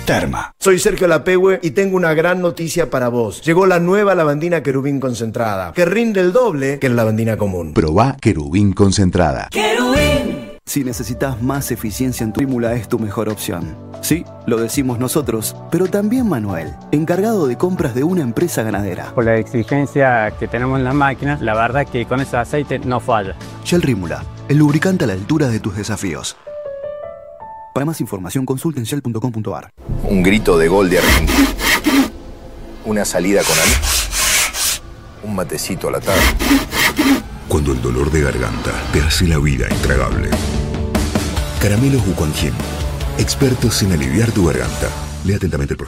Terma. Soy Sergio Lapehue y tengo una gran noticia para vos. Llegó la nueva lavandina Querubín concentrada, que rinde el doble que la lavandina común. Probá Querubín concentrada. ¡Querubín! Si necesitas más eficiencia en tu trímula, es tu mejor opción. Sí, lo decimos nosotros, pero también Manuel, encargado de compras de una empresa ganadera. Por la exigencia que tenemos en las máquinas, la verdad que con ese aceite no falla. Shell Rímula, el lubricante a la altura de tus desafíos. Para más información, consulte en shell.com.ar. Un grito de gol de Argentina. Una salida con Ana. Un matecito a la tarde. Cuando el dolor de garganta te hace la vida intragable. Caramelos Wuquanjin, expertos en aliviar tu garganta. Lea atentamente el